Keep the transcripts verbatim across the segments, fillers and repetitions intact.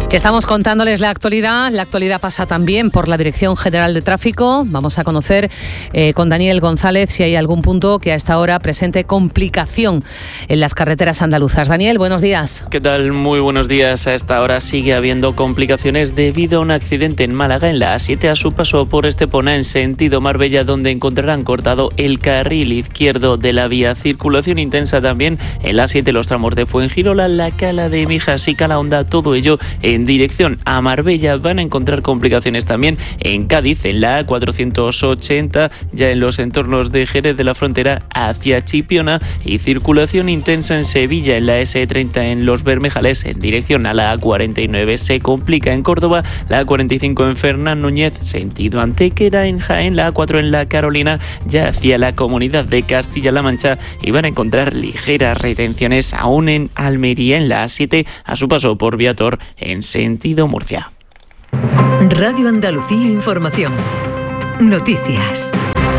Estamos contándoles la actualidad. La actualidad pasa también por la Dirección General de Tráfico. Vamos a conocer eh, con Daniel González si hay algún punto que a esta hora presente complicación en las carreteras andaluzas. Daniel, buenos días. ¿Qué tal? Muy buenos días. A esta hora sigue habiendo complicaciones debido a un accidente en Málaga en la A siete a su paso por Estepona en sentido Marbella, donde encontrarán cortado el carril izquierdo de la vía. Circulación intensa también en la A siete, los tramos de Fuengirola, La Cala de Mijas y Calahonda, todo ello en En dirección a Marbella. Van a encontrar complicaciones también en Cádiz, en la A cuatrocientos ochenta, ya en los entornos de Jerez de la Frontera hacia Chipiona, y circulación intensa en Sevilla, en la ese treinta en Los Bermejales, en dirección a la A cuarenta y nueve. Se complica en Córdoba, la A cuarenta y cinco en Fernán Núñez, sentido Antequera, en Jaén, la A cuatro en La Carolina, ya hacia la Comunidad de Castilla-La Mancha, y van a encontrar ligeras retenciones aún en Almería, en la A siete, a su paso por Viator, en sentido Murcia. Radio Andalucía Información. Noticias.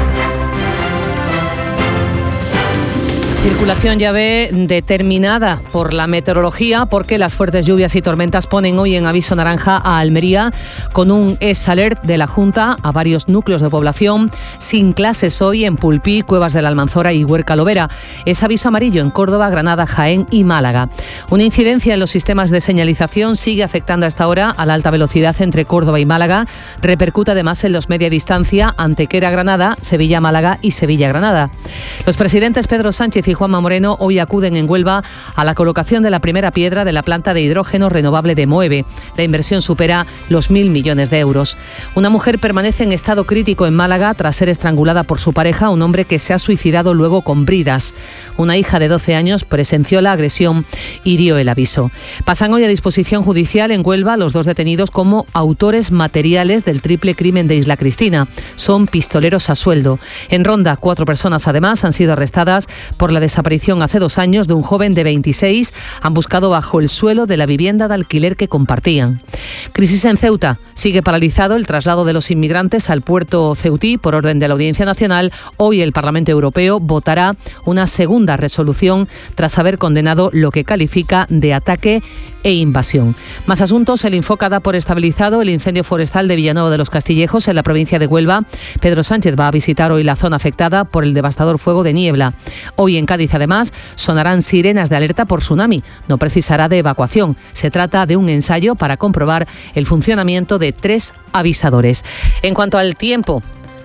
Circulación ya ve determinada por la meteorología, porque las fuertes lluvias y tormentas ponen hoy en aviso naranja a Almería, con un es alert de la Junta a varios núcleos de población, sin clases hoy en Pulpí, Cuevas de la Almanzora y Huerca Lovera. Es aviso amarillo en Córdoba, Granada, Jaén y Málaga. Una incidencia en los sistemas de señalización sigue afectando a esta hora a la alta velocidad entre Córdoba y Málaga. Repercute además en los media distancia Antequera-Granada, Sevilla-Málaga y Sevilla-Granada. Los presidentes Pedro Sánchez y Juanma Moreno hoy acuden en Huelva a la colocación de la primera piedra de la planta de hidrógeno renovable de Moeve. La inversión supera los mil millones de euros. Una mujer permanece en estado crítico en Málaga tras ser estrangulada por su pareja, un hombre que se ha suicidado luego con bridas. Una hija de doce años presenció la agresión y dio el aviso. Pasan hoy a disposición judicial en Huelva los dos detenidos como autores materiales del triple crimen de Isla Cristina. Son pistoleros a sueldo. En Ronda, cuatro personas además han sido arrestadas por la desaparición hace dos años de un joven de veintiséis. Han buscado bajo el suelo de la vivienda de alquiler que compartían. Crisis en Ceuta. Sigue paralizado el traslado de los inmigrantes al puerto ceutí por orden de la Audiencia Nacional. Hoy el Parlamento Europeo votará una segunda resolución tras haber condenado lo que califica de ataque e invasión. Más asuntos. El Infoca da por estabilizado el incendio forestal de Villanueva de los Castillejos, en la provincia de Huelva. Pedro Sánchez va a visitar hoy la zona afectada por el devastador fuego de niebla. Hoy en Cádiz, además, sonarán sirenas de alerta por tsunami. No precisará de evacuación. Se trata de un ensayo para comprobar el funcionamiento de tres avisadores. En cuanto al tiempo,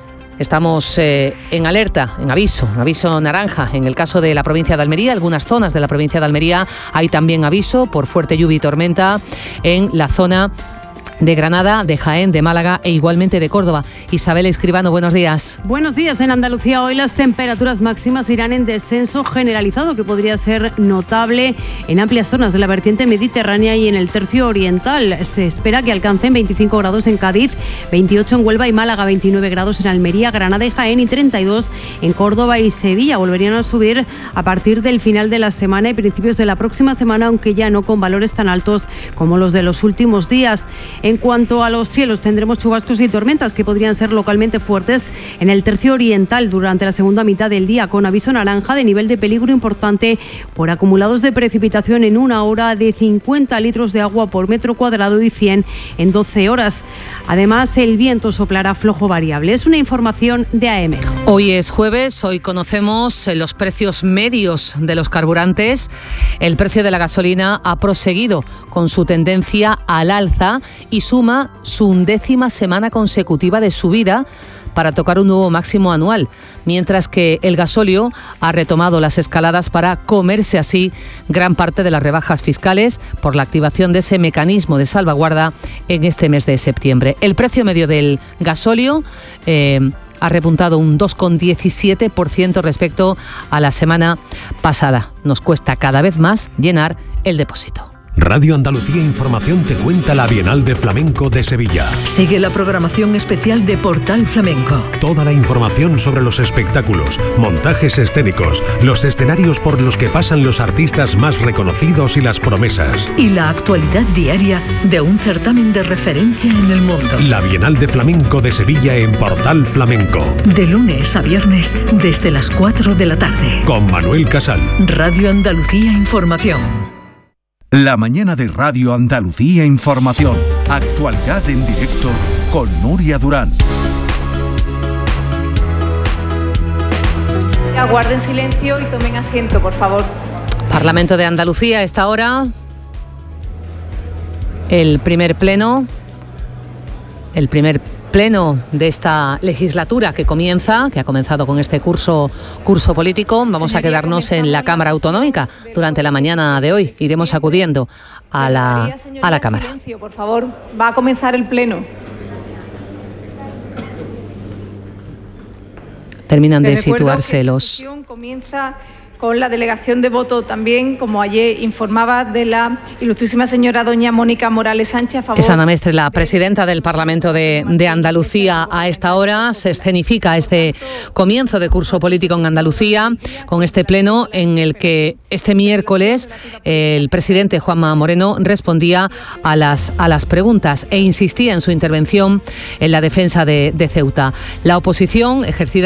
estamos eh, en alerta, en aviso, en aviso naranja. En el caso de la provincia de Almería, algunas zonas de la provincia de Almería, hay también aviso por fuerte lluvia y tormenta en la zona de Granada, de Jaén, de Málaga e igualmente de Córdoba. Isabel Escribano, buenos días. Buenos días. En Andalucía hoy las temperaturas máximas irán en descenso generalizado, que podría ser notable en amplias zonas de la vertiente mediterránea y en el tercio oriental. Se espera que alcancen veinticinco grados en Cádiz, veintiocho en Huelva y Málaga, veintinueve grados en Almería, Granada y Jaén y treinta y dos en Córdoba y Sevilla. Volverían a subir a partir del final de la semana y principios de la próxima semana, aunque ya no con valores tan altos como los de los últimos días. En cuanto a los cielos, tendremos chubascos y tormentas que podrían ser localmente fuertes en el tercio oriental durante la segunda mitad del día, con aviso naranja de nivel de peligro importante por acumulados de precipitación en una hora de cincuenta litros de agua por metro cuadrado y cien en doce horas. Además, el viento soplará flojo variable. Es una información de A M. Hoy es jueves, hoy conocemos los precios medios de los carburantes. El precio de la gasolina ha proseguido con su tendencia al alza y suma su undécima semana consecutiva de subida para tocar un nuevo máximo anual, mientras que el gasóleo ha retomado las escaladas para comerse así gran parte de las rebajas fiscales por la activación de ese mecanismo de salvaguarda en este mes de septiembre. El precio medio del gasóleo eh, ha repuntado un dos coma diecisiete por ciento respecto a la semana pasada. Nos cuesta cada vez más llenar el depósito. Radio Andalucía Información te cuenta la Bienal de Flamenco de Sevilla. Sigue la programación especial de Portal Flamenco. Toda la información sobre los espectáculos, montajes escénicos, los escenarios por los que pasan los artistas más reconocidos y las promesas. Y la actualidad diaria de un certamen de referencia en el mundo. La Bienal de Flamenco de Sevilla en Portal Flamenco. De lunes a viernes desde las cuatro de la tarde. Con Manuel Casal. Radio Andalucía Información. La mañana de Radio Andalucía Información. Actualidad en directo con Nuria Durán. Guarden silencio y tomen asiento, por favor. Parlamento de Andalucía, a esta hora, el primer pleno, el primer pleno de esta legislatura que comienza, que ha comenzado con este curso, curso político. Vamos a quedarnos en la Cámara Autonómica durante la mañana de hoy. Iremos acudiendo a la, a la Cámara. Silencio, por favor. Va a comenzar el pleno. Terminan de situarse los... La sesión comienza con la delegación de voto también, como ayer informaba, de la ilustrísima señora doña Mónica Morales Sánchez. A favor. Es Ana Mestre, la presidenta del Parlamento de, de Andalucía. A esta hora se escenifica este comienzo de curso político en Andalucía, con este pleno en el que este miércoles el presidente Juanma Moreno respondía a las, a las preguntas e insistía en su intervención en la defensa de, de Ceuta. La oposición ejercida